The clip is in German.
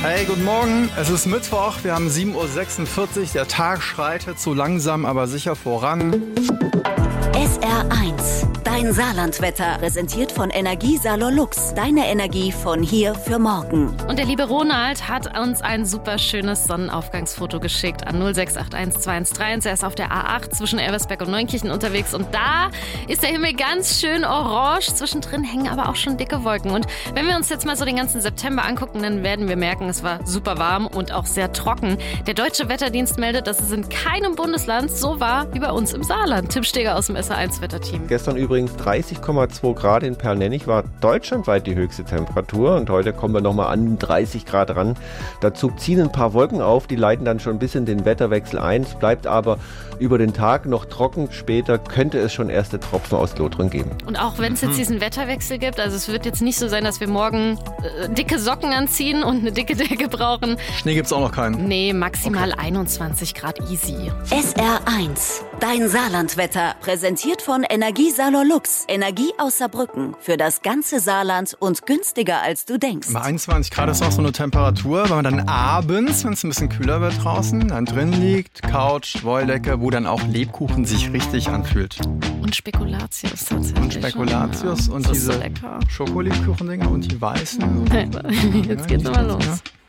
Hey, guten Morgen. Es ist Mittwoch. Wir haben 7.46 Uhr. Der Tag schreitet so langsam, aber sicher voran. SR1, dein Saarlandwetter, präsentiert von Energiesalon Lux. Deine Energie von hier für morgen. Und der liebe Ronald hat uns ein super schönes Sonnenaufgangsfoto geschickt an 0681 213. Er ist auf der A8 zwischen Elversberg und Neunkirchen unterwegs und da ist der Himmel ganz schön orange. Zwischendrin hängen aber auch schon dicke Wolken. Und wenn wir uns jetzt mal so den ganzen September angucken, dann werden wir merken, es war super warm und auch sehr trocken. Der Deutsche Wetterdienst meldet, dass es in keinem Bundesland so war wie bei uns im Saarland. Tim Steger aus dem SR1-Wetterteam. Gestern übrigens 30,2 Grad in Perlnennig war deutschlandweit die höchste Temperatur und heute kommen wir nochmal an 30 Grad ran. Dazu ziehen ein paar Wolken auf, die leiten dann schon ein bisschen den Wetterwechsel ein. Es bleibt aber über den Tag noch trocken. Später könnte es schon erste Tropfen aus Lothringen geben. Und auch wenn es jetzt diesen Wetterwechsel gibt, also es wird jetzt nicht so sein, dass wir morgen dicke Socken anziehen und eine dicke Decke brauchen. Schnee gibt's auch noch keinen. Nee, maximal 21 Grad easy. SR1, dein Saarlandwetter, präsentiert von Energiesalon Lux. Energie aus Saarbrücken für das ganze Saarland und günstiger als du denkst. Bei 21 Grad ist auch so eine Temperatur, wenn man dann abends, wenn es ein bisschen kühler wird draußen, dann drin liegt, Couch, Wolldecke, wo dann auch Lebkuchen sich richtig anfühlt. Und Spekulatius tatsächlich. Und Spekulatius Ja, und das ist diese so lecker. Schokolebkuchendinger und die weißen. Jetzt geht's aber los. Ja.